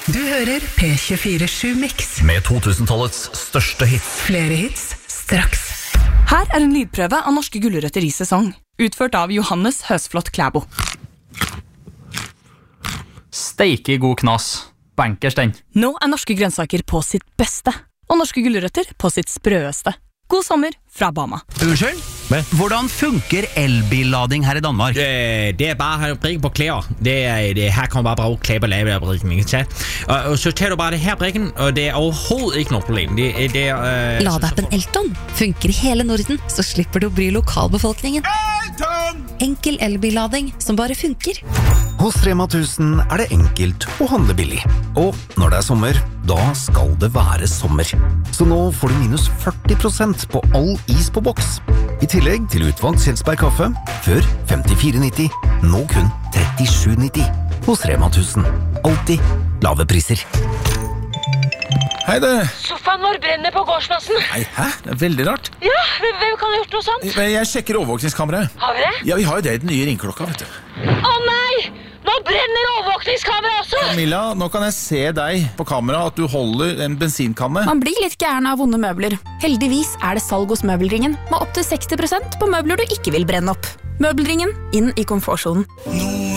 Du hører P24-7-mix. Med 2000-tallets største hits. Flere hits, straks. Her er en lydprøve av norske gulrøtter i sesong, utført av Johannes Høsflot Klæbo. Steike god knas. Bankers den. Nå er norske grønnsaker på sitt beste, og norske gulrøtter på sitt sprøeste. God sommer fra Bama. Unnskyld? Hvordan funker elbillading her i Danmark? Det bare at brikke på klær. Her kan man bare bruge klær på lavebrikken, ikke sant? Og så tager du bare det her brikken, og det overhovedet ikke noe problem. Ladappen Elton funker i hele Norden, så slipper du å bry lokalbefolkningen. Elton! Enkel elbillading som bare funker. Hos Rema 1000 er det enkelt å handle billig. Og når det er sommer, da skal det være sommer. Så nå får du minus 40% på all is på boks. I tillegg til utvalgt Kjelsberg kaffe, før 54,90, nå kun 37,90. Hos Rema 1000. Alltid lave priser. Hei du. Sofaen vår brenner på gårdsplassen. Nei, hæ? Det er veldig rart. Ja, hvem kan ha gjort noe sånt? Jeg sjekker overvåkningskameraet. Har vi det? Ja, vi har jo det i den nye ringklokka, vet du. Å nei! Nå brenner overvåkningskameraet også! Camilla, nå kan jeg se deg på kamera at du holder en bensinkanne. Man blir litt gæren av vonde møbler. Heldigvis er det salg hos Møbelringen, med opp til 60% på møbler du ikke vil brenne opp. Møbelringen, inn i komfortsonen.